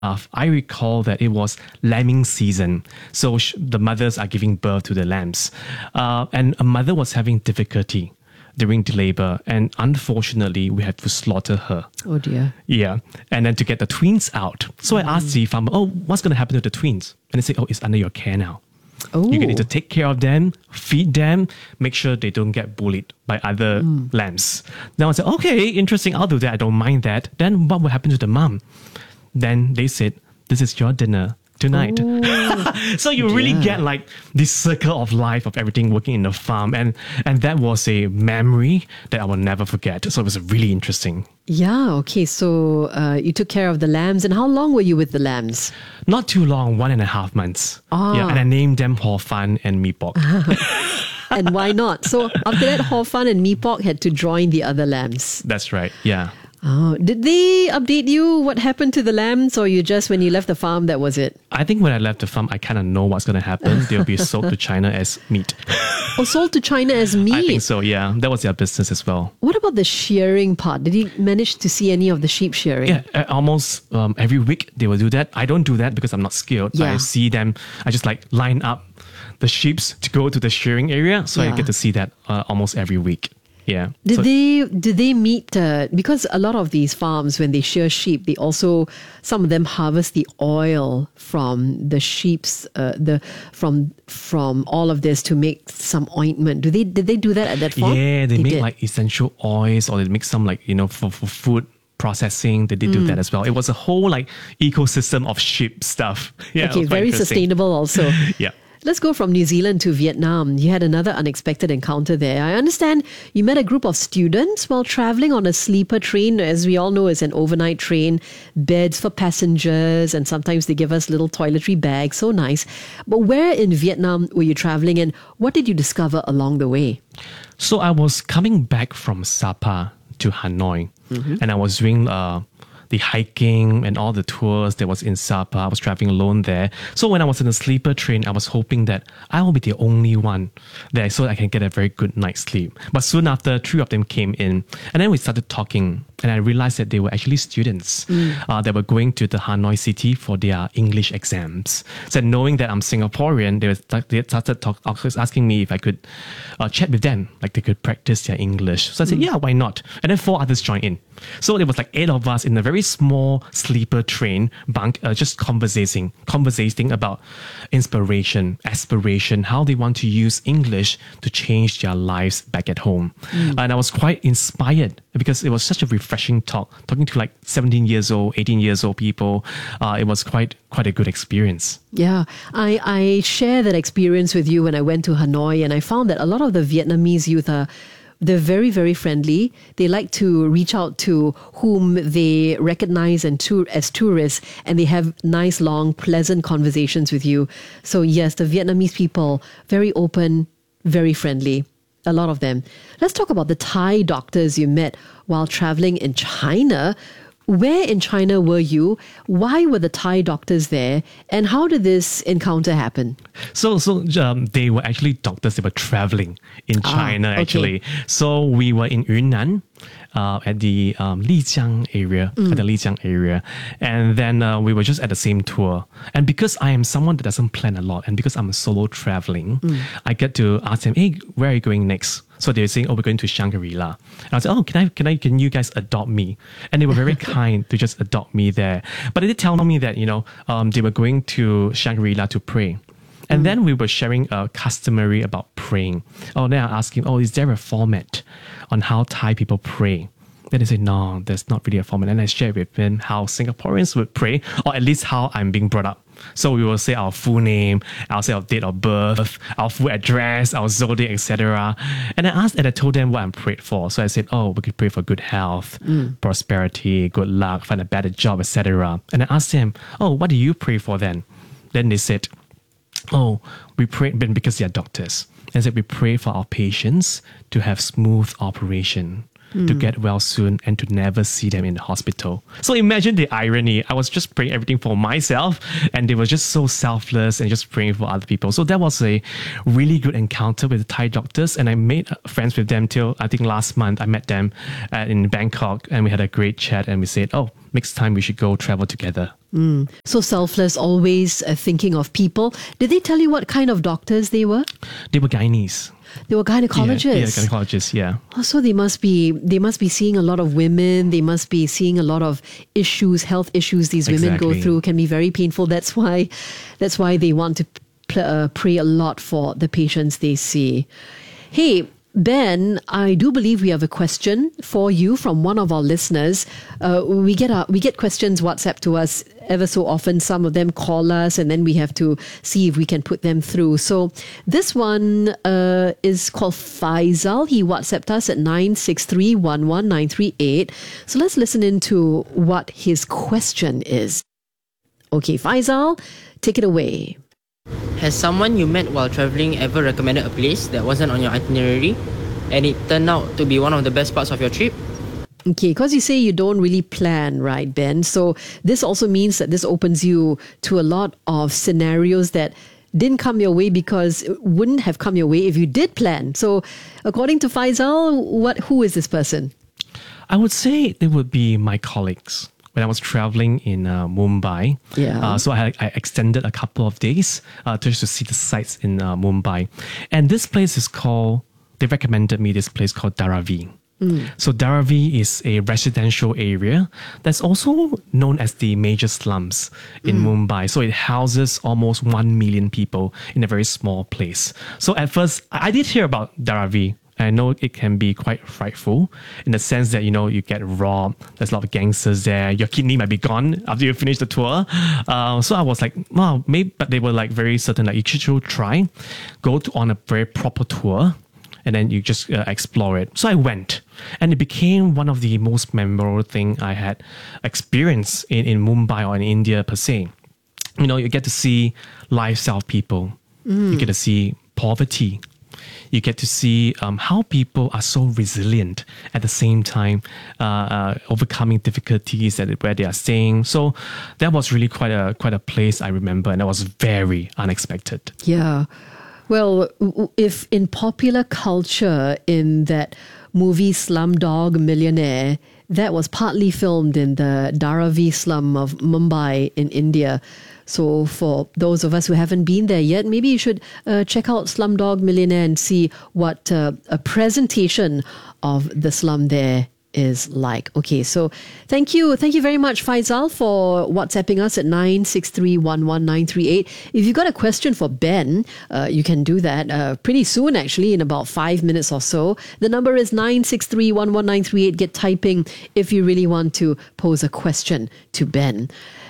I recall that it was lambing season. So the mothers are giving birth to the lambs. And a mother was having difficulty during the labor. And unfortunately, we had to slaughter her. Oh dear. Yeah. And then to get the twins out. So I asked the farmer, oh, what's going to happen to the twins? And they say, oh, it's under your care now. Oh. You need to take care of them, feed them, make sure they don't get bullied by other lambs. Then I said, okay, interesting, I'll do that. I don't mind that. Then what will happen to the mom? Then they said, this is your dinner tonight. So you really get like this circle of life of everything working in the farm. And that was a memory that I will never forget. So it was really interesting. Yeah, okay. So you took care of the lambs. And how long were you with the lambs? Not too long, 1.5 months. Yeah, and I named them Hor Fun and Mee Pok. And why not? So after that, Hor Fun and Mee Pok had to join the other lambs. That's right, yeah. Oh, did they update you what happened to the lambs, or you just, when you left the farm, that was it? I think when I left the farm, I kind of know what's going to happen. They'll be sold to China as meat. Oh, sold to China as meat? I think so, yeah. That was their business as well. What about the shearing part? Did you manage to see any of the sheep shearing? Yeah, almost every week they will do that. I don't do that because I'm not skilled. Yeah. I see them, I just like line up the sheep to go to the shearing area. So I get to see that almost every week. Yeah. Did they meet, because a lot of these farms, when they shear sheep, they also, some of them harvest the oil from the sheep's, from all of this to make some ointment. Did they do that at that farm? Yeah, they make like essential oils, or they make some like, for food processing. They did do that as well. It was a whole like ecosystem of sheep stuff. Yeah. Okay, very sustainable also. Yeah. Let's go from New Zealand to Vietnam. You had another unexpected encounter there. I understand you met a group of students while traveling on a sleeper train. As we all know, it's an overnight train, beds for passengers, and sometimes they give us little toiletry bags. So nice. But where in Vietnam were you traveling, and what did you discover along the way? So I was coming back from Sapa to Hanoi, and I was doing the hiking and all the tours that was in Sapa. I was traveling alone there. So when I was in the sleeper train, I was hoping that I will be the only one there so I can get a very good night's sleep. But soon after, 3 of them came in, and then we started talking, and I realized that they were actually students that were going to the Hanoi city for their English exams. So knowing that I'm Singaporean, they started asking me if I could chat with them, like they could practice their English. So I said, yeah, why not? And then 4 others joined in. So it was like 8 of us in a very small sleeper train bunk, just conversating about inspiration, aspiration, how they want to use English to change their lives back at home. And I was quite inspired because it was such a refreshing talking to like 17 years old, 18 years old people. It was quite a good experience. Yeah, I share that experience with you when I went to Hanoi, and I found that a lot of the Vietnamese youth they're very, very friendly. They like to reach out to whom they recognize as tourists, and they have nice, long, pleasant conversations with you. So yes, the Vietnamese people, very open, very friendly. A lot of them. Let's talk about the Thai doctors you met while traveling in China. Where in China were you? Why were the Thai doctors there? And how did this encounter happen? So they were actually doctors. They were traveling in China, actually. So we were in Yunnan at the Lijiang area. And then we were just at the same tour. And because I am someone that doesn't plan a lot, and because I'm solo traveling, I get to ask them, hey, where are you going next? So they were saying, oh, we're going to Shangri-La. And I was like, oh, can you guys adopt me? And they were very kind to just adopt me there. But they did tell me that, they were going to Shangri-La to pray. And then we were sharing a customary about praying. Oh, then I asked him, oh, is there a format on how Thai people pray? Then they said, no, there's not really a format. And I shared with him how Singaporeans would pray, or at least how I'm being brought up. So we will say our full name, I'll say our date of birth, our full address, our zodiac, etc. And I told them what I'm prayed for. So I said, oh, we could pray for good health, prosperity, good luck, find a better job, etc. And I asked them, oh, what do you pray for then? Then they said, oh, we pray, because they are doctors. And said we pray for our patients to have smooth operation. to get well soon and to never see them in the hospital. So imagine the irony. I was just praying everything for myself and they were just so selfless and just praying for other people. So that was a really good encounter with the Thai doctors, and I made friends with them till I think last month. I met them in Bangkok and we had a great chat and we said, oh, next time we should go travel together. So selfless, always thinking of people. Did they tell you what kind of doctors they were? They were gynaes. They were gynecologists. Yeah, gynecologists, yeah. Oh, so they must be seeing a lot of women. They must be seeing a lot of issues, health issues these women go through. Can be very painful. That's why they want to pray a lot for the patients they see. Hey, Ben, I do believe we have a question for you from one of our listeners. We get questions WhatsApp to us ever so often. Some of them call us and then we have to see if we can put them through. So this one is called Faisal. He WhatsApped us at 963-11938. So let's listen into what his question is. Okay, Faisal, take it away. Has someone you met while traveling ever recommended a place that wasn't on your itinerary and it turned out to be one of the best parts of your trip? Okay, because you say you don't really plan, right, Ben? So this also means that this opens you to a lot of scenarios that didn't come your way because it wouldn't have come your way if you did plan. So according to Faisal, who is this person? I would say they would be my colleagues. When I was traveling in Mumbai, so I extended a couple of days just to see the sights in Mumbai. And this place is they recommended me this place called Dharavi. So Dharavi is a residential area that's also known as the major slums in Mumbai. So it houses almost 1 million people in a very small place. So at first, I did hear about Dharavi. I know it can be quite frightful in the sense that, you get robbed. There's a lot of gangsters there. Your kidney might be gone after you finish the tour. So I was like, wow, maybe, but they were like very certain that you should try, on a very proper tour and then you just explore it. So I went and it became one of the most memorable thing I had experienced in Mumbai or in India per se. You get to see lifestyle people. You get to see poverty. You get to see how people are so resilient at the same time, overcoming difficulties where they are staying. So that was really quite a place I remember, and that was very unexpected. Yeah. Well, if in popular culture, in that movie Slumdog Millionaire, that was partly filmed in the Dharavi slum of Mumbai in India. So for those of us who haven't been there yet, maybe you should check out Slumdog Millionaire and see what a presentation of the slum there is like. Okay, so thank you very much, Faisal, for WhatsApping us at 963-11938. If you've got a question for Ben, you can do that pretty soon, actually, in about 5 minutes or so. The number is 963-11938. Get typing if you really want to pose a question to Ben.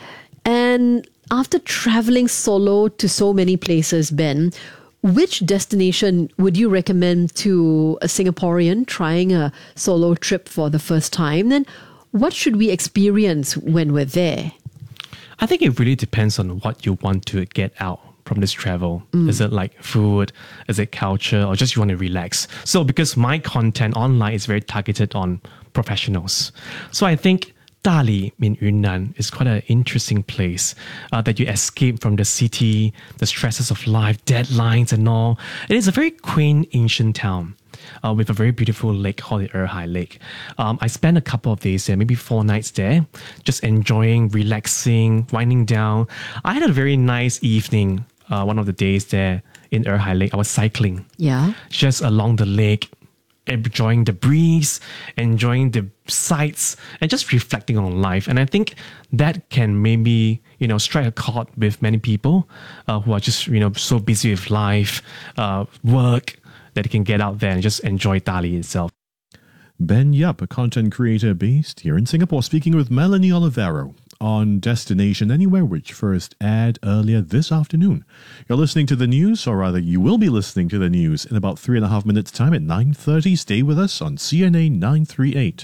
And after traveling solo to so many places, Ben, which destination would you recommend to a Singaporean trying a solo trip for the first time? Then what should we experience when we're there? I think it really depends on what you want to get out from this travel. Is it like food? Is it culture? Or just you want to relax? So because my content online is very targeted on professionals. So I think Dali in Yunnan is quite an interesting place that you escape from the city, the stresses of life, deadlines and all. It is a very quaint ancient town with a very beautiful lake called the Erhai Lake. I spent a couple of days there, maybe 4 nights there, just enjoying, relaxing, winding down. I had a very nice evening one of the days there in Erhai Lake. I was cycling just along the lake, enjoying the breeze, enjoying the sights, and just reflecting on life. And I think that can maybe, strike a chord with many people who are just, so busy with life, work, that they can get out there and just enjoy Dali itself. Ben Yap, a content creator based here in Singapore, speaking with Melanie Olivero on Destination Anywhere, which first aired earlier this afternoon. You're listening to the news, or rather you will be listening to the news in about 3.5 minutes time at 9:30. Stay with us on CNA 938.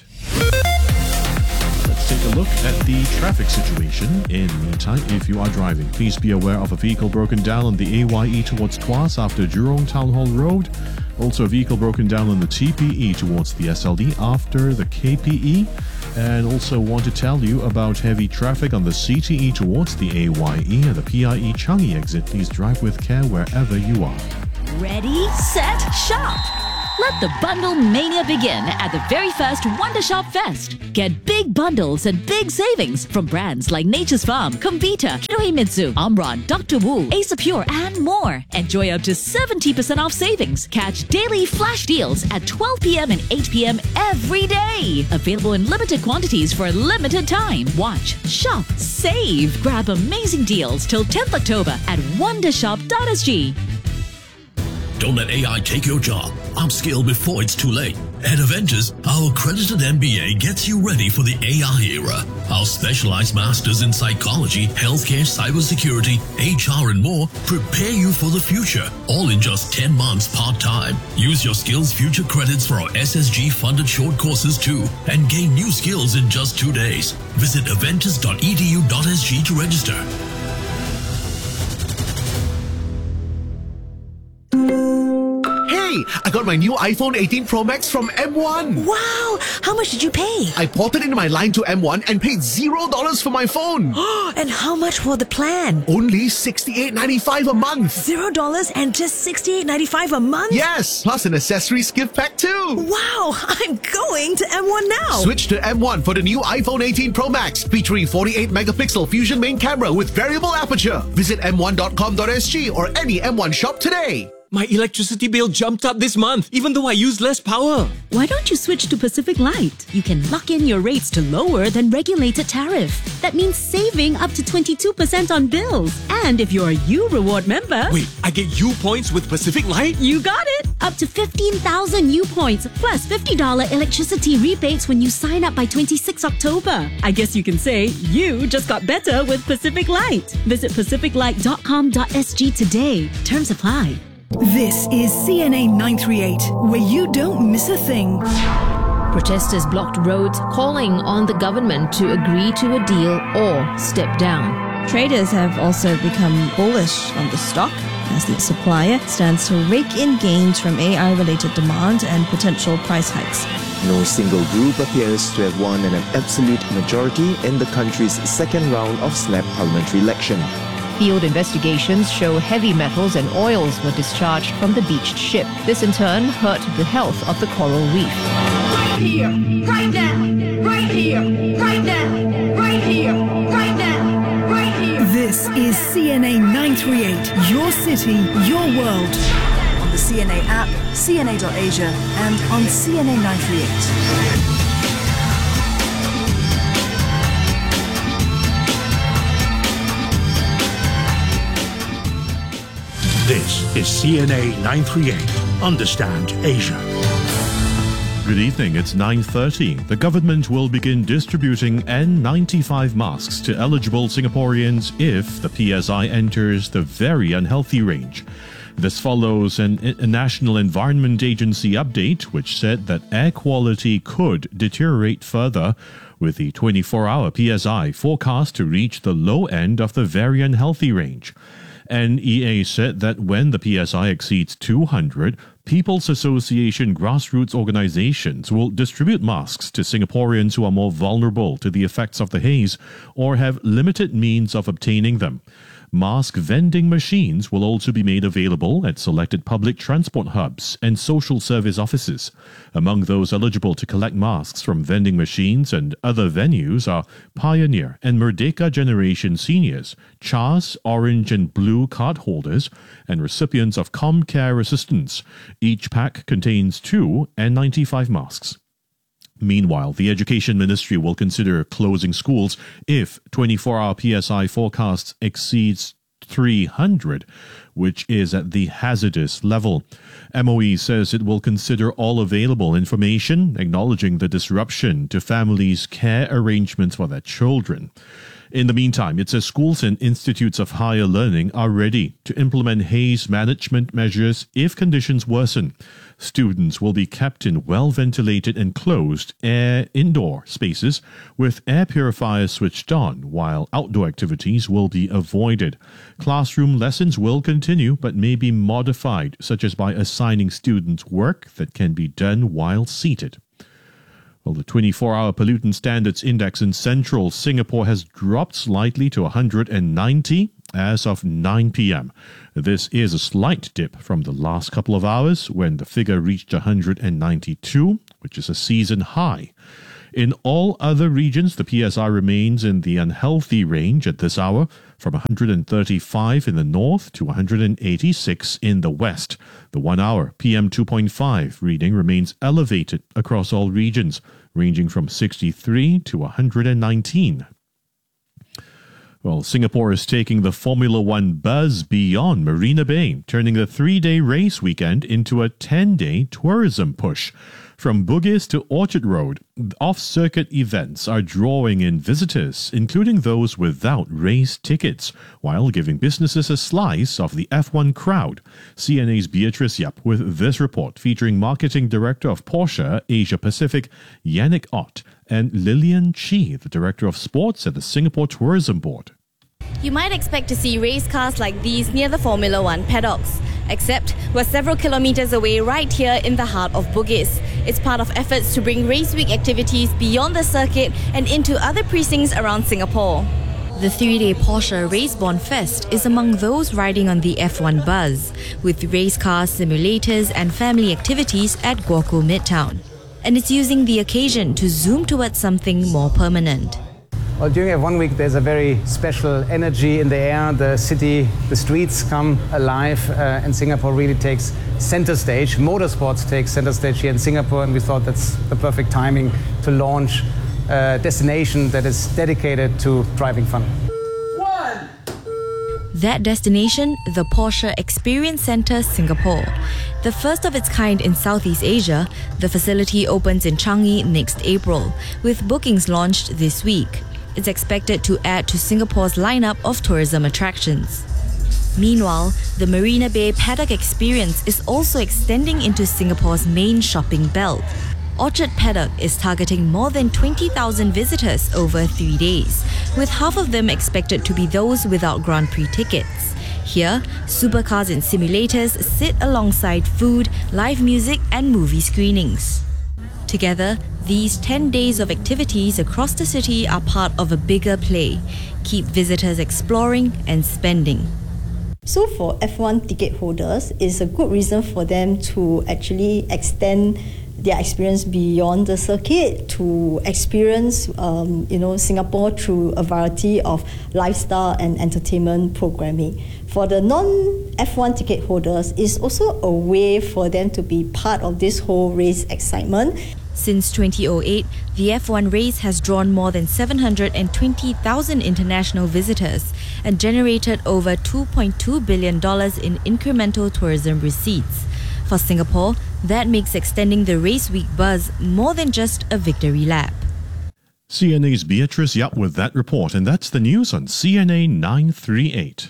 Let's take a look at the traffic situation. In the meantime, if you are driving, please be aware of a vehicle broken down on the AYE towards Tuas after Jurong Town Hall Road. Also, a vehicle broken down on the TPE towards the SLD after the KPE. And also want to tell you about heavy traffic on the CTE towards the AYE and the PIE Changi exit. Please drive with care wherever you are. Ready, set, shop! Let the bundle mania begin at the very first Wonder Shop Fest. Get big bundles and big savings from brands like Nature's Farm, Comvita, Kinohimitsu, Omron, Dr. Wu, Ace Pure, and more. Enjoy up to 70% off savings. Catch daily flash deals at 12 p.m. and 8 p.m. every day. Available in limited quantities for a limited time. Watch, shop, save. Grab amazing deals till 10th October at wondershop.sg. Don't let AI take your job. Upskill before it's too late. At Avengers, our accredited MBA gets you ready for the AI era. Our specialized masters in psychology, healthcare, cybersecurity, HR, and more prepare you for the future, all in just 10 months part-time. Use your Skills Future credits for our SSG-funded short courses too, and gain new skills in just 2 days. Visit avengers.edu.sg to register. I got my new iPhone 18 Pro Max from M1. Wow! How much did you pay? I ported in my line to M1 and paid $0 for my phone. And how much for the plan? Only $68.95 a month. $0 and just $68.95 a month? Yes, plus an accessories gift pack too. Wow! I'm going to M1 now. Switch to M1 for the new iPhone 18 Pro Max featuring 48 megapixel Fusion main camera with variable aperture. Visit m1.com.sg or any M1 shop today. My electricity bill jumped up this month, even though I use less power. Why don't you switch to Pacific Light? You can lock in your rates to lower than regulated tariff. That means saving up to 22% on bills. And if you're a U Reward member... Wait, I get U points with Pacific Light? You got it! Up to 15,000 U points, plus $50 electricity rebates when you sign up by 26 October. I guess you can say you just got better with Pacific Light. Visit pacificlight.com.sg today. Terms apply. This is CNA 938, where you don't miss a thing. Protesters blocked roads, calling on the government to agree to a deal or step down. Traders have also become bullish on the stock as the supplier stands to rake in gains from AI-related demand and potential price hikes. No single group appears to have won an absolute majority in the country's second round of SNAP parliamentary election. Field investigations show heavy metals and oils were discharged from the beached ship. This in turn hurt the health of the coral reef. Right here, right now, right here, right now, right here, right now, right here. This is CNA 938, your city, your world. On the CNA app, CNA.Asia, and on CNA 938. This is CNA 938. Understand Asia. Good evening, it's 9:30. The government will begin distributing N95 masks to eligible Singaporeans if the PSI enters the very unhealthy range. This follows a National Environment Agency update which said that air quality could deteriorate further, with the 24-hour PSI forecast to reach the low end of the very unhealthy range. NEA said that when the PSI exceeds 200, People's Association grassroots organizations will distribute masks to Singaporeans who are more vulnerable to the effects of the haze or have limited means of obtaining them. Mask vending machines will also be made available at selected public transport hubs and social service offices. Among those eligible to collect masks from vending machines and other venues are Pioneer and Merdeka Generation seniors, CHAS, Orange and Blue card holders, and recipients of ComCare assistance. Each pack contains 2 N95 masks. Meanwhile, the Education Ministry will consider closing schools if 24-hour PSI forecasts exceeds 300, which is at the hazardous level. MOE says it will consider all available information, acknowledging the disruption to families' care arrangements for their children. In the meantime, it says schools and institutes of higher learning are ready to implement haze management measures if conditions worsen. Students will be kept in well-ventilated and closed indoor spaces with air purifiers switched on, while outdoor activities will be avoided. Classroom lessons will continue but may be modified, such as by assigning students work that can be done while seated. Well, the 24-hour pollutant standards index in central Singapore has dropped slightly to 190 as of 9 p.m. This is a slight dip from the last couple of hours when the figure reached 192, which is a season high. In all other regions, the PSR remains in the unhealthy range at this hour, from 135 in the north to 186 in the west. The 1-hour PM2.5 reading remains elevated across all regions, ranging from 63 to 119. Well, Singapore is taking the Formula One buzz beyond Marina Bay, turning the 3-day race weekend into a 10-day tourism push. From Bugis to Orchard Road, off-circuit events are drawing in visitors, including those without race tickets, while giving businesses a slice of the F1 crowd. CNA's Beatrice Yap with this report featuring Marketing Director of Porsche Asia Pacific, Yannick Ott, and Lillian Chi, the Director of Sports at the Singapore Tourism Board. You might expect to see race cars like these near the Formula One paddocks. Except we're several kilometers away right here in the heart of Bugis. It's part of efforts to bring Race Week activities beyond the circuit and into other precincts around Singapore. The 3-day Porsche Raceborn Fest is among those riding on the F1 buzz, with race cars, simulators and family activities at Guoku Midtown. And it's using the occasion to zoom towards something more permanent. Well, during F1 week, there's a very special energy in the air. The city, the streets come alive, and Singapore really takes center stage. Motorsports takes center stage here in Singapore, and we thought that's the perfect timing to launch a destination that is dedicated to driving fun. That destination, the Porsche Experience Centre Singapore. The first of its kind in Southeast Asia, the facility opens in Changi next April, with bookings launched this week. It's expected to add to Singapore's lineup of tourism attractions. Meanwhile, the Marina Bay Paddock Experience is also extending into Singapore's main shopping belt. Orchard Paddock is targeting more than 20,000 visitors over 3 days, with half of them expected to be those without Grand Prix tickets. Here, supercars and simulators sit alongside food, live music and movie screenings. Together, these 10 days of activities across the city are part of a bigger play. Keep visitors exploring and spending. So for F1 ticket holders, it's a good reason for them to actually extend their experience beyond the circuit, to experience Singapore through a variety of lifestyle and entertainment programming. For the non-F1 ticket holders, it's also a way for them to be part of this whole race excitement. Since 2008, the F1 race has drawn more than 720,000 international visitors and generated over $2.2 billion in incremental tourism receipts. For Singapore, that makes extending the race week buzz more than just a victory lap. CNA's Beatrice Yap with that report, and that's the news on CNA 938.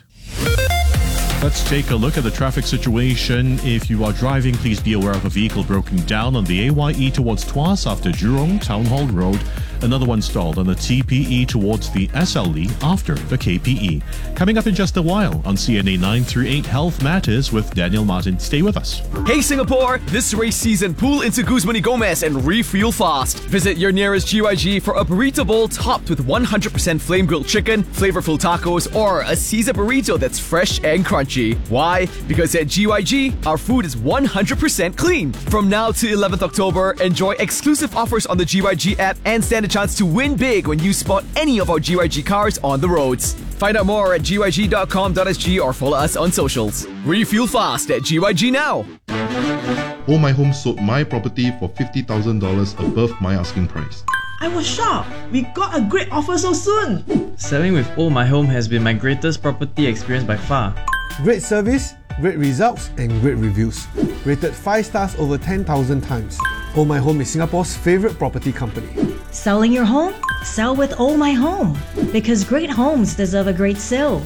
Let's take a look at the traffic situation. If you are driving, please be aware of a vehicle broken down on the AYE towards Tuas after Jurong Town Hall Road. Another one stalled on the TPE towards the SLE after the KPE. Coming up in just a while on CNA 938 Health Matters with Daniel Martin. Stay with us. Hey Singapore! This race season, pull into Guzman y Gomez and refuel fast. Visit your nearest GYG for a burrito bowl topped with 100% flame-grilled chicken, flavorful tacos, or a Caesar burrito that's fresh and crunchy. Why? Because at GYG, our food is 100% clean. From now to 11th October, enjoy exclusive offers on the GYG app and stand a chance to win big when you spot any of our GYG cars on the roads. Find out more at gyg.com.sg or follow us on socials. Refuel fast at GYG now. Oh My Home sold my property for $50,000 above my asking price. I was shocked. We got a great offer so soon. Selling with Oh My Home has been my greatest property experience by far. Great service, great results and great reviews. Rated 5 stars over 10,000 times. Oh My Home is Singapore's favourite property company. Selling your home? Sell with Oh My Home, because great homes deserve a great sale.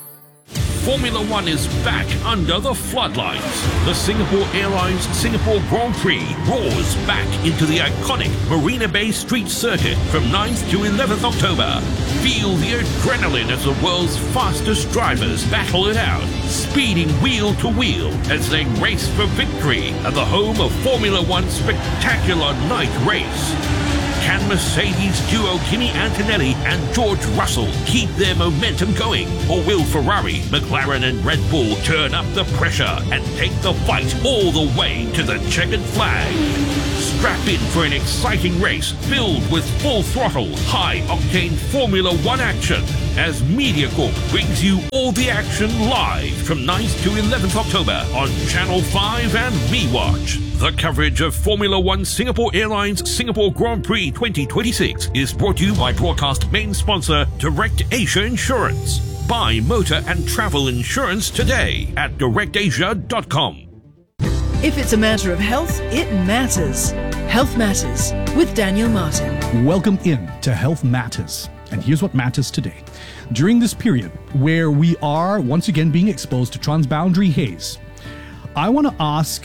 Formula One is back under the floodlights. The Singapore Airlines Singapore Grand Prix roars back into the iconic Marina Bay Street Circuit from 9th to 11th October. Feel the adrenaline as the world's fastest drivers battle it out, speeding wheel to wheel as they race for victory at the home of Formula One's spectacular night race. Can Mercedes duo Kimi Antonelli and George Russell keep their momentum going? Or will Ferrari, McLaren and Red Bull turn up the pressure and take the fight all the way to the checkered flag? Strap in for an exciting race filled with full throttle, high-octane Formula One action as MediaCorp brings you all the action live from 9th to 11th October on Channel 5 and MeWatch. The coverage of Formula One Singapore Airlines Singapore Grand Prix 2026 is brought to you by broadcast main sponsor Direct Asia Insurance. Buy motor and travel insurance today at directasia.com. If it's a matter of health, it matters. Health Matters with Daniel Martin. Welcome in to Health Matters. And here's what matters today. During this period where we are once again being exposed to transboundary haze, I want to ask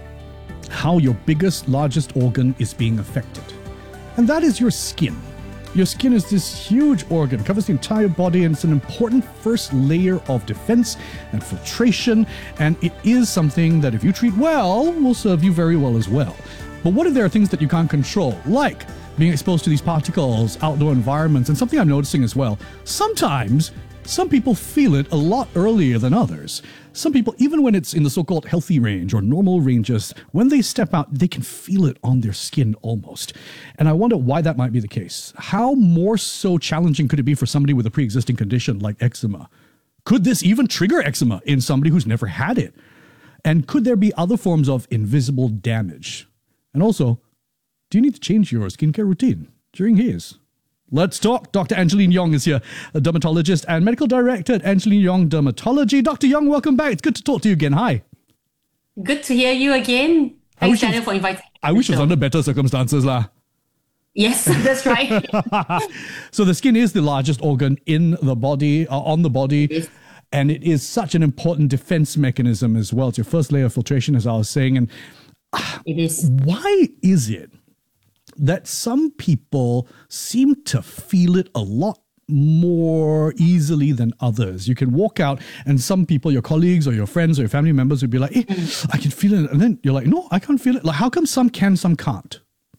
how your biggest, largest organ is being affected. And that is your skin. Your skin is this huge organ, covers the entire body, and it's an important first layer of defense and filtration, and it is something that if you treat well, will serve you very well as well. But what if there are things that you can't control, like being exposed to these particles, outdoor environments, and something I'm noticing as well, sometimes some people feel it a lot earlier than others. Some people, even when it's in the so-called healthy range or normal ranges, when they step out, they can feel it on their skin almost. And I wonder why that might be the case. How more so challenging could it be for somebody with a pre-existing condition like eczema? Could this even trigger eczema in somebody who's never had it? And could there be other forms of invisible damage? And also, do you need to change your skincare routine during haze? Let's talk. Dr. Angeline Yong is here, a dermatologist and medical director at Angeline Yong Dermatology. Dr. Yong, welcome back. It's good to talk to you again. Hi. Good to hear you again. Thanks, Daniel, for inviting me. I wish it was under better circumstances, lah. Yes, that's right. So the skin is the largest organ in the body, on the body. Yes. And it is such an important defense mechanism as well. It's your first layer of filtration, as I was saying. And it is. Why is it that some people seem to feel it a lot more easily than others? You can walk out and some people, your colleagues or your friends or your family members would be like, hey, I can feel it. And then you're like, no, I can't feel it. Like, how come some can, some can't?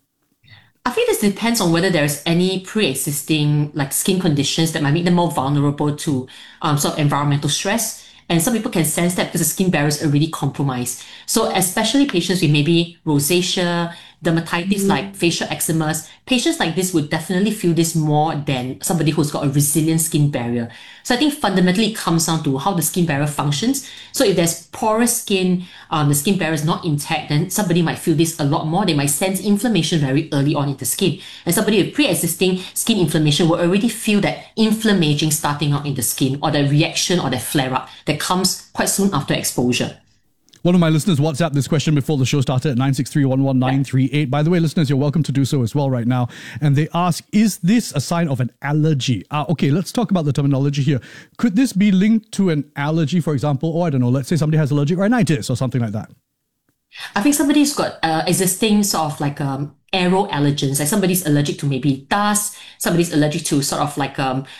I think this depends on whether there's any pre-existing like skin conditions that might make them more vulnerable to sort of environmental stress. And some people can sense that because the skin barrier is already compromised. So especially patients with maybe rosacea, dermatitis like facial eczemas, patients like this would definitely feel this more than somebody who's got a resilient skin barrier. So I think fundamentally it comes down to how the skin barrier functions. So if there's porous skin, the skin barrier is not intact, then somebody might feel this a lot more. They might sense inflammation very early on in the skin. And somebody with pre-existing skin inflammation will already feel that inflammation starting out in the skin, or the reaction or the flare-up that comes quite soon after exposure. One of my listeners WhatsApped this question before the show started at 963-11938. By the way, listeners, you're welcome to do so as well right now. And they ask, is this a sign of an allergy? Okay, let's talk about the terminology here. Could this be linked to an allergy, for example? Or I don't know, let's say somebody has allergic rhinitis or something like that. I think somebody's got existing sort of like aero allergens, like somebody's allergic to maybe dust, somebody's allergic to sort of like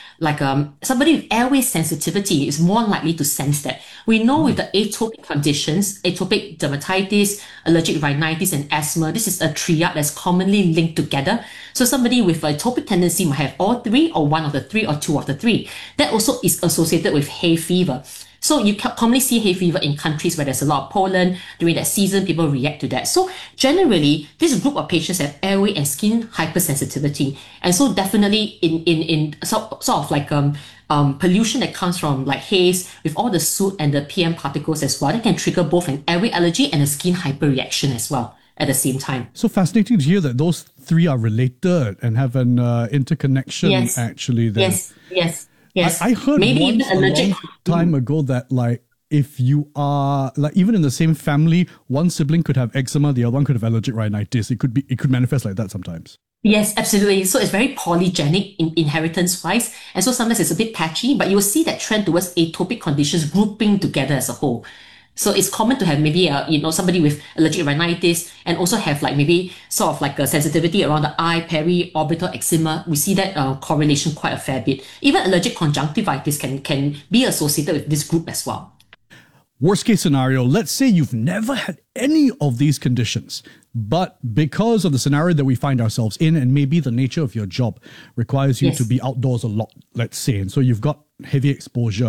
somebody with airway sensitivity is more likely to sense that. We know with the atopic conditions, atopic dermatitis, allergic rhinitis, and asthma, this is a triad that's commonly linked together. So somebody with an atopic tendency might have all three, or one of the three, or two of the three. That also is associated with hay fever. So you can commonly see hay fever in countries where there's a lot of pollen. During that season, people react to that. So generally, this group of patients have airway and skin hypersensitivity. And so definitely in sort of like pollution that comes from like haze with all the soot and the PM particles as well, that can trigger both an airway allergy and a skin hyperreaction as well at the same time. So fascinating to hear that those three are related and have an interconnection actually. Then. Yes. I heard once a long time ago that like if you are like even in the same family, one sibling could have eczema, the other one could have allergic rhinitis. It could manifest like that sometimes. Yes, absolutely. So it's very polygenic in inheritance-wise, and so sometimes it's a bit patchy, but you will see that trend towards atopic conditions grouping together as a whole. So it's common to have maybe somebody with allergic rhinitis and also have like maybe sort of like a sensitivity around the eye, peri-orbital eczema. We see that correlation quite a fair bit. Even allergic conjunctivitis can be associated with this group as well. Worst case scenario, let's say you've never had any of these conditions, but because of the scenario that we find ourselves in, and maybe the nature of your job requires you to be outdoors a lot, let's say, and so you've got heavy exposure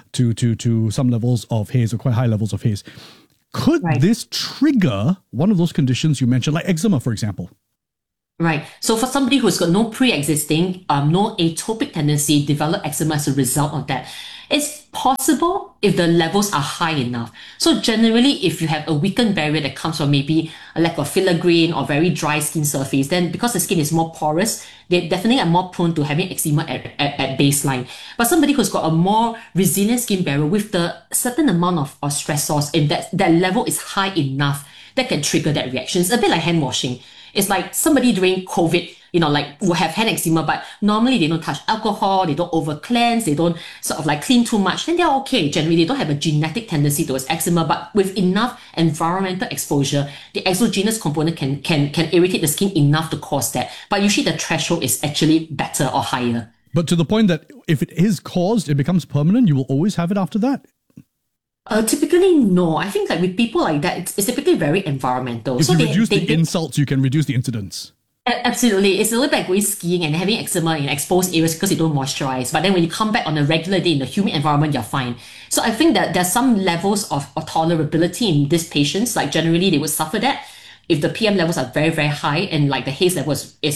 to some levels of haze or quite high levels of haze. Could this trigger one of those conditions you mentioned, like eczema, for example? Right. So for somebody who's got no pre-existing, no atopic tendency, develop eczema as a result of that, it's possible if the levels are high enough. So generally, if you have a weakened barrier that comes from maybe a lack of filaggrin or very dry skin surface, then because the skin is more porous, they definitely are more prone to having eczema at baseline. But somebody who's got a more resilient skin barrier with the certain amount of stressors, if that level is high enough, that can trigger that reaction. It's a bit like hand washing. It's like somebody during COVID, will have hand eczema, but normally they don't touch alcohol, they don't over cleanse, they don't sort of like clean too much, then they're okay. Generally, they don't have a genetic tendency towards eczema, but with enough environmental exposure, the exogenous component can irritate the skin enough to cause that. But usually the threshold is actually better or higher. But to the point that if it is caused, it becomes permanent, you will always have it after that? Typically, no. I think like with people like that, it's typically very environmental. If you reduce the insults, you can reduce the incidents. Absolutely. It's a little bit like going skiing and having eczema in exposed areas because you don't moisturize. But then when you come back on a regular day in the humid environment, you're fine. So I think that there's some levels of tolerability in these patients. Like generally, they would suffer that if the PM levels are very, very high and like the haze level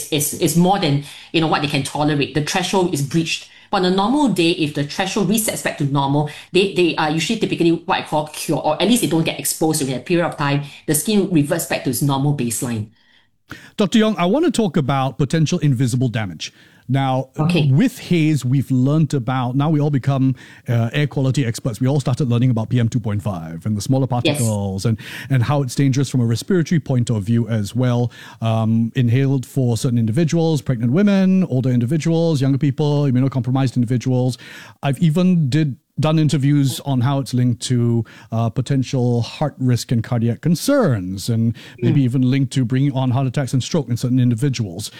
is more than what they can tolerate. The threshold is breached. But on a normal day, if the threshold resets back to normal, they are usually typically what I call cure, or at least they don't get exposed during a period of time. The skin reverts back to its normal baseline. Dr. Yong, I want to talk about potential invisible damage. Now, with haze, we've learned about, now we all become air quality experts. We all started learning about PM 2.5 and the smaller particles and how it's dangerous from a respiratory point of view as well. Inhaled for certain individuals, pregnant women, older individuals, younger people, immunocompromised individuals. I've even done interviews on how it's linked to potential heart risk and cardiac concerns, and maybe even linked to bringing on heart attacks and stroke in certain individuals.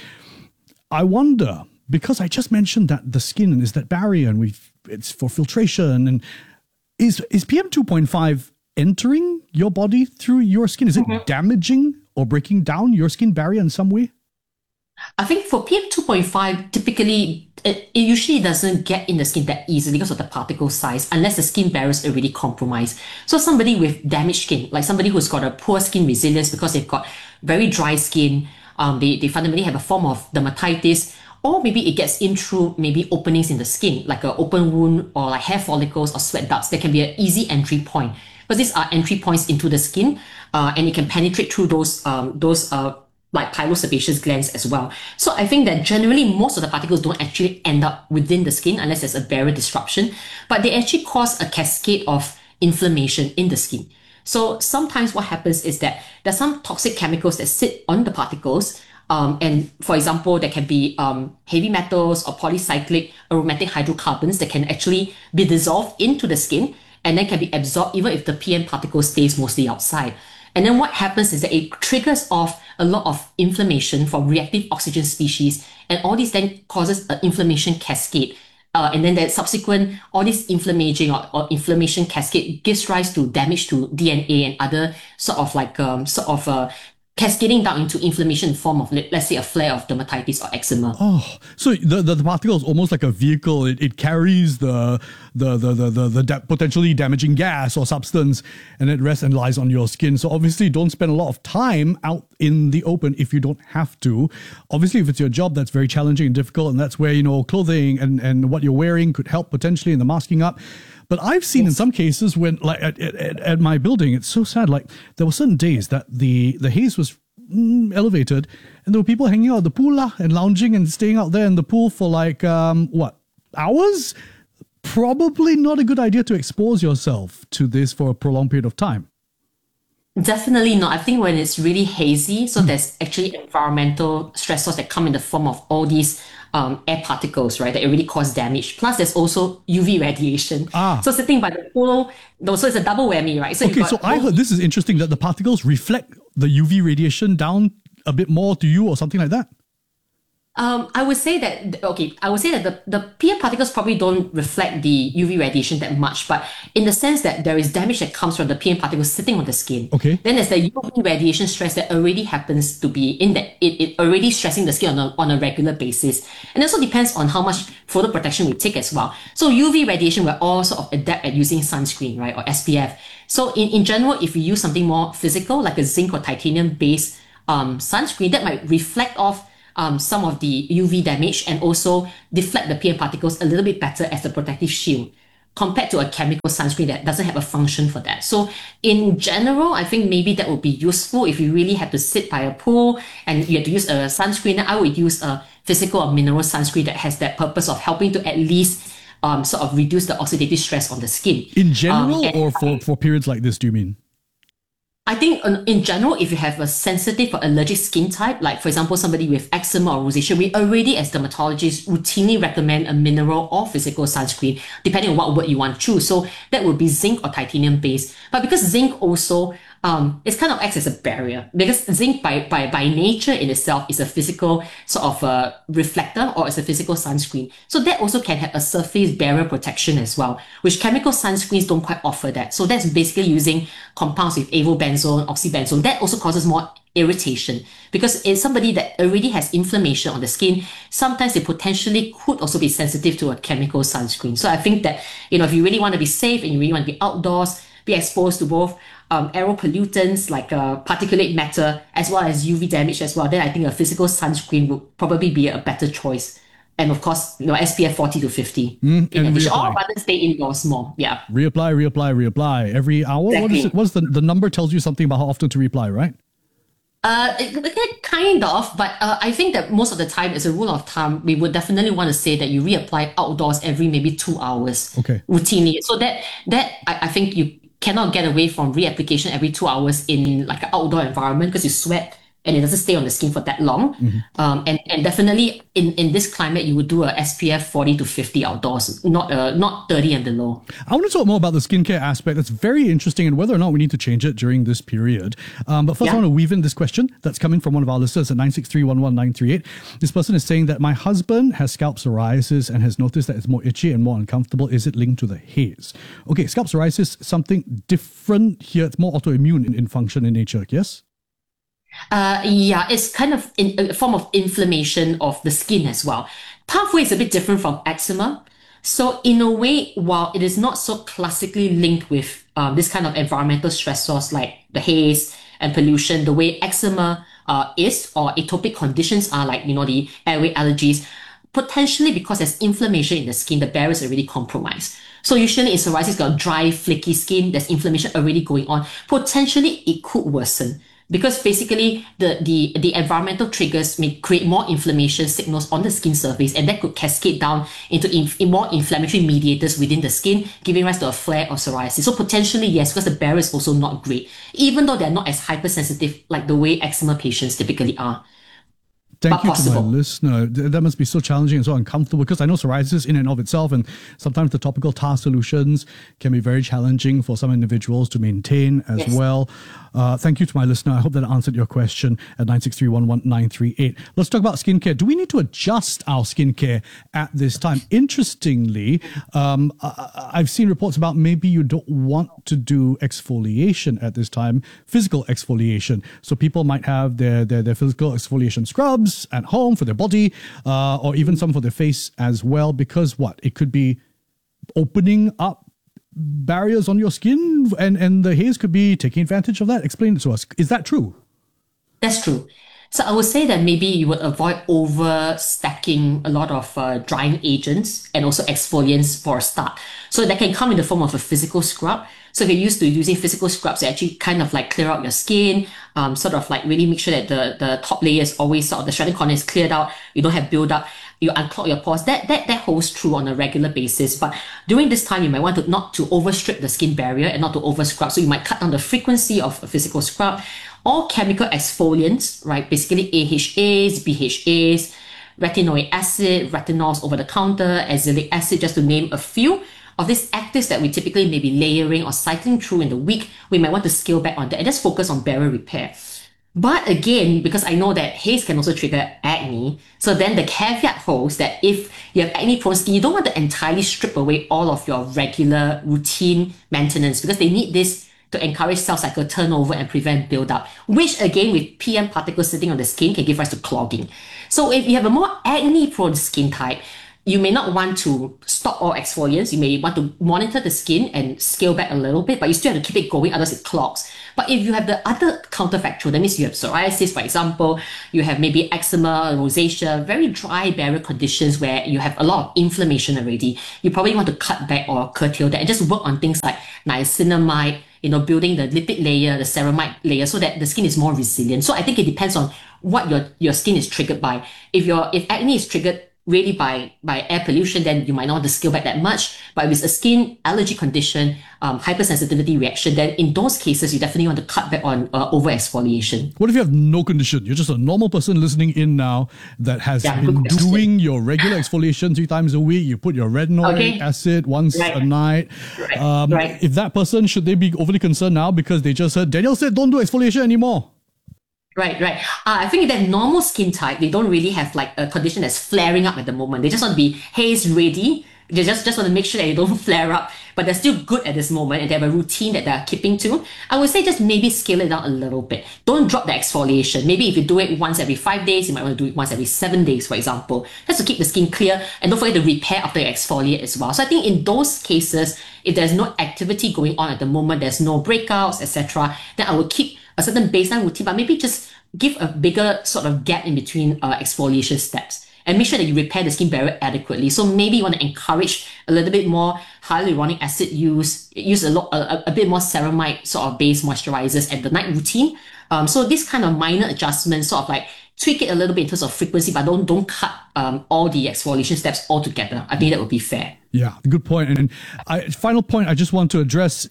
I wonder, because I just mentioned that the skin is that barrier and it's for filtration, and is PM 2.5 entering your body through your skin? Is it damaging or breaking down your skin barrier in some way? I think for PM 2.5, typically, it usually doesn't get in the skin that easily because of the particle size, unless the skin barrier is already compromised. So somebody with damaged skin, like somebody who's got a poor skin resilience because they've got very dry skin, they fundamentally have a form of dermatitis, or maybe it gets in through maybe openings in the skin, like an open wound or like hair follicles or sweat ducts. There can be an easy entry point because these are entry points into the skin, and it can penetrate through those like pilosebaceous glands as well. So I think that generally most of the particles don't actually end up within the skin unless there's a barrier disruption, but they actually cause a cascade of inflammation in the skin. So sometimes what happens is that there's some toxic chemicals that sit on the particles, and for example, there can be heavy metals or polycyclic aromatic hydrocarbons that can actually be dissolved into the skin and then can be absorbed even if the PM particle stays mostly outside. And then what happens is that it triggers off a lot of inflammation from reactive oxygen species, and all this then causes an inflammation cascade. And then that subsequent, all this inflammation or inflammation cascade gives rise to damage to DNA and other cascading down into inflammation in form of, let's say, a flare of dermatitis or eczema. Oh, so the particle is almost like a vehicle. It carries the potentially damaging gas or substance, and it rests and lies on your skin. So obviously, don't spend a lot of time out in the open if you don't have to. Obviously, if it's your job, that's very challenging and difficult, and that's where clothing and what you're wearing could help potentially in the masking up. But I've seen in some cases when, like at my building, it's so sad. Like there were certain days that the haze was elevated, and there were people hanging out at the pool and lounging and staying out there in the pool for like hours. Probably not a good idea to expose yourself to this for a prolonged period of time. Definitely not. I think when it's really hazy, so there's actually environmental stressors that come in the form of all these air particles, right, that really cause damage. Plus, there's also UV radiation. So sitting by the pool, so it's a double whammy, right? Okay, so I heard this is interesting that the particles reflect the UV radiation down a bit more to you or something like that. I would say that the PM particles probably don't reflect the UV radiation that much, but in the sense that there is damage that comes from the PM particles sitting on the skin. Okay. Then there's the UV radiation stress that already happens to be in that it already stressing the skin on a regular basis. And it also depends on how much photo protection we take as well. So UV radiation, we're all sort of adept at using sunscreen, right, or SPF. So in general, if you use something more physical, like a zinc or titanium based sunscreen, that might reflect off some of the UV damage and also deflect the PM particles a little bit better as a protective shield compared to a chemical sunscreen that doesn't have a function for that. So in general, I think maybe that would be useful if you really had to sit by a pool and you had to use a sunscreen. I would use a physical or mineral sunscreen that has that purpose of helping to at least sort of reduce the oxidative stress on the skin. In general or for periods like this, do you mean? I think in general, if you have a sensitive or allergic skin type, like for example, somebody with eczema or rosacea, we already as dermatologists routinely recommend a mineral or physical sunscreen, depending on what word you want to choose. So that would be zinc or titanium based. But because zinc also it kind of acts as a barrier, because zinc by nature in itself is a physical sort of reflector, or it's a physical sunscreen. So that also can have a surface barrier protection as well, which chemical sunscreens don't quite offer that. So that's basically using compounds with avobenzone, oxybenzone. That also causes more irritation, because in somebody that already has inflammation on the skin, sometimes they potentially could also be sensitive to a chemical sunscreen. So I think that, if you really want to be safe and you really want to be outdoors, be exposed to both aero pollutants like particulate matter as well as UV damage as well, then I think a physical sunscreen would probably be a better choice. And of course, SPF 40 to 50. In addition, or rather stay indoors more. Yeah. Reapply every hour. Exactly. What's the number tells you something about how often to reapply, right? Kind of, but I think that most of the time, as a rule of thumb, we would definitely want to say that you reapply outdoors every maybe 2 hours. Okay. Routinely. So that I think you cannot get away from reapplication every 2 hours in like an outdoor environment, because you sweat and it doesn't stay on the skin for that long. And definitely in this climate, you would do a SPF 40 to 50 outdoors, not 30 and below. I want to talk more about the skincare aspect. That's very interesting, and whether or not we need to change it during this period. But first, I want to weave in this question that's coming from one of our listeners at 963-11938. This person is saying that my husband has scalp psoriasis and has noticed that it's more itchy and more uncomfortable. Is it linked to the haze? Okay, scalp psoriasis, something different here. It's more autoimmune in function in nature, yes? Yeah, it's kind of a form of inflammation of the skin as well. Pathway is a bit different from eczema. So in a way, while it is not so classically linked with this kind of environmental stressors like the haze and pollution, the way eczema is, or atopic conditions are like, the airway allergies, potentially because there's inflammation in the skin, the barriers are really compromised. So usually in psoriasis, got dry, flaky skin, there's inflammation already going on. Potentially it could worsen, because basically the environmental triggers may create more inflammation signals on the skin surface, and that could cascade down into more inflammatory mediators within the skin, giving rise to a flare of psoriasis. So potentially, yes, because the barrier is also not great, even though they're not as hypersensitive like the way eczema patients typically are. Thank you to my listener. That must be so challenging and so uncomfortable, because I know psoriasis in and of itself, and sometimes the topical tar solutions can be very challenging for some individuals to maintain as well. Thank you to my listener. I hope that answered your question at 963-11938. Let's talk about skincare. Do we need to adjust our skincare at this time? Interestingly, I've seen reports about maybe you don't want to do exfoliation at this time, physical exfoliation. So people might have their physical exfoliation scrubs at home for their body, or even some for their face as well, because it could be opening up barriers on your skin, and the haze could be taking advantage of that. Explain it to us. Is that true? That's true. So I would say that maybe you would avoid over stacking a lot of drying agents and also exfoliants for a start. So that can come in the form of a physical scrub. So if you're used to using physical scrubs, they actually kind of like clear out your skin, sort of like really make sure that the top layer is always sort of the shredding corner is cleared out, you don't have build up. you unclog your pores. That holds true on a regular basis. But during this time, you might want to not to overstrip the skin barrier and not to over scrub. So you might cut down the frequency of a physical scrub. All chemical exfoliants, right? Basically AHAs, BHAs, retinoic acid, retinols over the counter, azelaic acid, just to name a few of these actives that we typically may be layering or cycling through in the week. We might want to scale back on that and just focus on barrier repair. But again, because I know that haze can also trigger acne, so then the caveat holds that if you have acne-prone skin, you don't want to entirely strip away all of your regular routine maintenance, because they need this to encourage cell cycle turnover and prevent buildup, which again, with PM particles sitting on the skin, can give rise to clogging. So if you have a more acne-prone skin type, you may not want to stop all exfoliants. You may want to monitor the skin and scale back a little bit, but you still have to keep it going, otherwise it clogs. But if you have the other counterfactual, that means you have psoriasis, for example, you have maybe eczema, rosacea, very dry barrier conditions where you have a lot of inflammation already, you probably want to cut back or curtail that and just work on things like niacinamide, building the lipid layer, the ceramide layer, so that the skin is more resilient. So I think it depends on what your skin is triggered by. If acne is triggered really by air pollution, then you might not want to scale back that much. But if it's a skin allergy condition, hypersensitivity reaction, then in those cases, you definitely want to cut back on over exfoliation. What if you have no condition? You're just a normal person listening in now that has been doing your regular exfoliation 3 times a week. You put your retinoic acid once a night. If that person, should they be overly concerned now because they just heard Daniel said don't do exfoliation anymore? Right. I think that normal skin type, they don't really have like a condition that's flaring up at the moment. They just want to be haze ready. They just want to make sure that they don't flare up, but they're still good at this moment and they have a routine that they're keeping to. I would say just maybe scale it down a little bit. Don't drop the exfoliation. Maybe if you do it once every 5 days, you might want to do it once every 7 days, for example, just to keep the skin clear, and don't forget to repair after you exfoliate as well. So I think in those cases, if there's no activity going on at the moment, there's no breakouts, etc., then I would keep a certain baseline routine, but maybe just give a bigger sort of gap in between exfoliation steps and make sure that you repair the skin barrier adequately. So maybe you want to encourage a little bit more hyaluronic acid use a bit more ceramide sort of based moisturizers at the night routine. So this kind of minor adjustments, sort of like tweak it a little bit in terms of frequency, but don't cut all the exfoliation steps altogether. I think that would be fair. Yeah, good point. And final point I just want to address,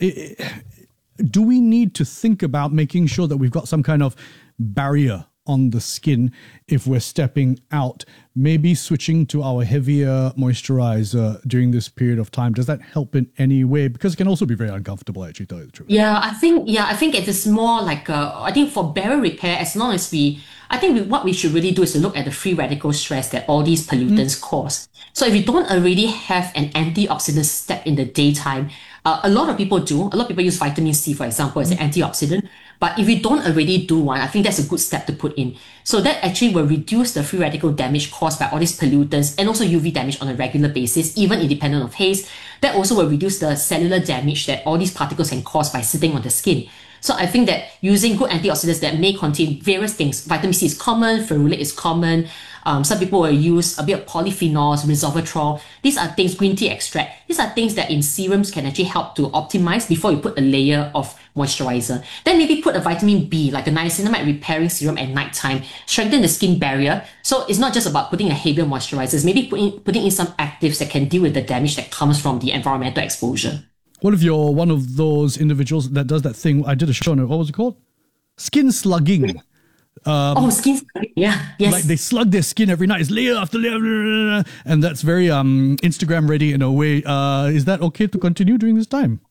do we need to think about making sure that we've got some kind of barrier on the skin if we're stepping out, maybe switching to our heavier moisturizer during this period of time? Does that help in any way? Because it can also be very uncomfortable, actually, to tell you the truth. I think it is more like I think for barrier repair, as long as what we should really do is to look at the free radical stress that all these pollutants cause. So if you don't already have an antioxidant step in the daytime, a lot of people do. A lot of people use vitamin C, for example, as an antioxidant. But if you don't already do one, I think that's a good step to put in. So that actually will reduce the free radical damage caused by all these pollutants and also UV damage on a regular basis, even independent of haze. That also will reduce the cellular damage that all these particles can cause by sitting on the skin. So I think that using good antioxidants that may contain various things, vitamin C is common, ferulate is common. Some people will use a bit of polyphenols, resveratrol. These are things, green tea extract. These are things that in serums can actually help to optimize before you put a layer of moisturizer. Then maybe put a vitamin B, like a niacinamide repairing serum at nighttime, strengthen the skin barrier. So it's not just about putting a heavier moisturizer, it's maybe putting in some actives that can deal with the damage that comes from the environmental exposure. What if you're one of those individuals that does that thing? I did a show on it. What was it called? Skin slugging. Skin slugging. Yeah. Yes. Like they slug their skin every night. It's layer after layer. And that's very Instagram ready in a way. Is that okay to continue during this time?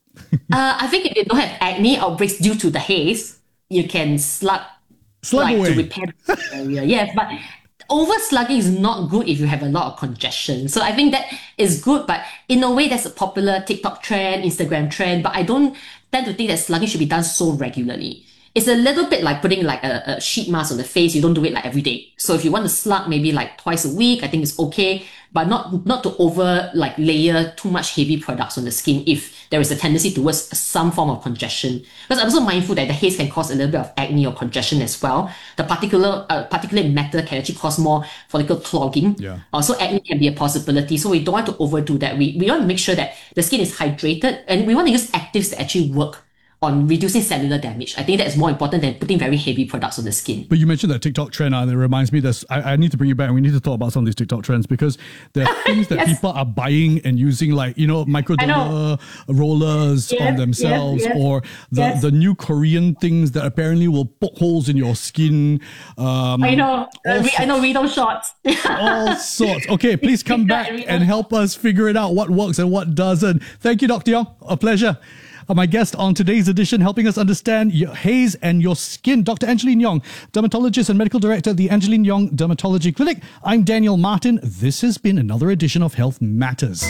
I think if you don't have acne outbreaks due to the haze, you can slug away to repair the area. Yes, but over slugging is not good if you have a lot of congestion. So I think that is good, but in a way that's a popular TikTok trend, Instagram trend, but I don't tend to think that slugging should be done so regularly. It's a little bit like putting like a sheet mask on the face. You don't do it like every day. So if you want to slug maybe like twice a week, I think it's okay, but not to over like layer too much heavy products on the skin if there is a tendency towards some form of congestion. Because I'm also mindful that the haze can cause a little bit of acne or congestion as well. The particulate matter can actually cause more follicle clogging. Also acne can be a possibility. So we don't want to overdo that. We want to make sure that the skin is hydrated, and we want to use actives that actually work on reducing cellular damage. I think that's more important than putting very heavy products on the skin. But you mentioned that TikTok trend, and it reminds me that I need to bring you back, and we need to talk about some of these TikTok trends, because there are things that people are buying and using, like, microderma rollers on themselves, or the new Korean things that apparently will poke holes in your skin. I know Reno shots. All sorts. Okay, please come back and help us figure it out, what works and what doesn't. Thank you, Dr. Yong. A pleasure. My guest on today's edition, helping us understand your haze and your skin, Dr. Angeline Yong, dermatologist and medical director at the Angeline Yong Dermatology Clinic. I'm Daniel Martin. This has been another edition of Health Matters.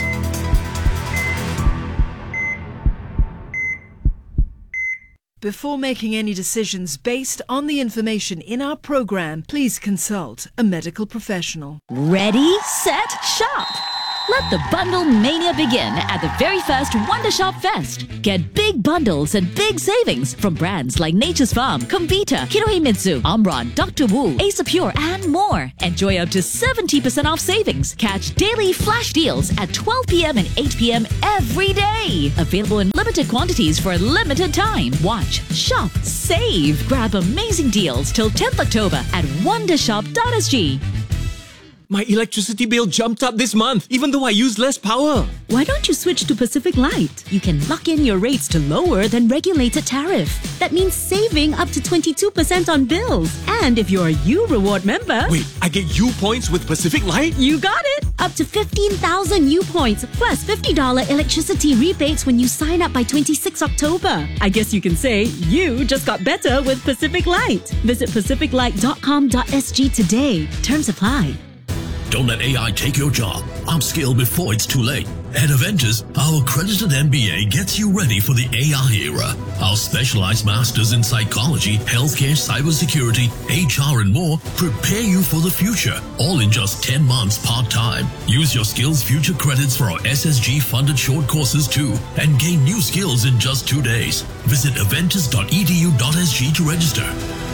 Before making any decisions based on the information in our program, please consult a medical professional. Ready, set, shop! Let the bundle mania begin at the very first Wonder Shop Fest. Get big bundles and big savings from brands like Nature's Farm, Comvita, Kinohimitsu, Omron, Dr. Wu, Asapure, and more. Enjoy up to 70% off savings. Catch daily flash deals at 12 p.m. and 8 p.m. every day. Available in limited quantities for a limited time. Watch, shop, save. Grab amazing deals till 10th October at wondershop.sg. My electricity bill jumped up this month, even though I use less power. Why don't you switch to Pacific Light? You can lock in your rates to lower than regulated tariff. That means saving up to 22% on bills. And if you're a U Reward member... Wait, I get U points with Pacific Light? You got it! Up to 15,000 U points, plus $50 electricity rebates when you sign up by 26 October. I guess you can say you just got better with Pacific Light. Visit pacificlight.com.sg today. Terms apply. Don't let AI take your job. Upskill before it's too late. At Aventus, our accredited MBA gets you ready for the AI era. Our specialized masters in psychology, healthcare, cybersecurity, HR, and more prepare you for the future, all in just 10 months part-time. Use your Skills Future credits for our SSG-funded short courses too, and gain new skills in just 2 days. Visit aventus.edu.sg to register.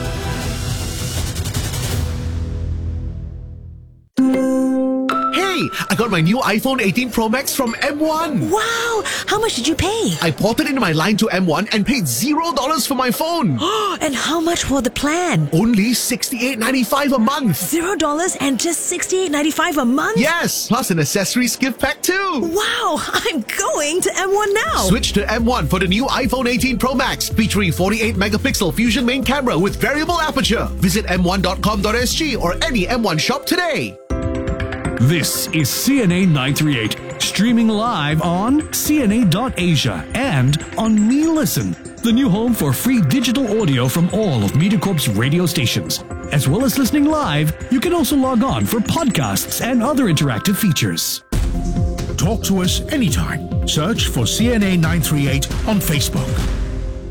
I got my new iPhone 18 Pro Max from M1. Wow! How much did you pay? I ported into my line to M1 and paid $0 for my phone. And how much for the plan? Only $68.95 a month. $0 and just $68.95 a month? Yes, plus an accessories gift pack too. Wow! I'm going to M1 now. Switch to M1 for the new iPhone 18 Pro Max, featuring 48-megapixel Fusion main camera with variable aperture. Visit m1.com.sg or any M1 shop today. This is CNA 938, streaming live on CNA.Asia and on Me Listen, the new home for free digital audio from all of MediaCorp's radio stations. As well as listening live, you can also log on for podcasts and other interactive features. Talk to us anytime. Search for CNA 938 on Facebook.